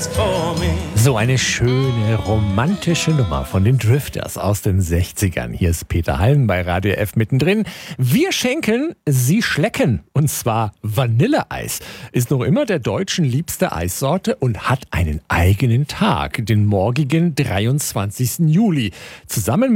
So eine schöne, romantische Nummer von den Drifters aus den 60ern. Hier ist Peter Halm bei Radio F mittendrin. Wir schenken, Sie schlecken. Und zwar Vanilleeis. Ist noch immer der Deutschen liebste Eissorte und hat einen eigenen Tag, den morgigen 23. Juli. Zusammen